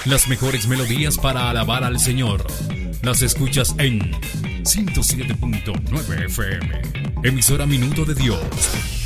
Las mejores melodías para alabar al Señor las escuchas en 107.9 FM, emisora Minuto de Dios.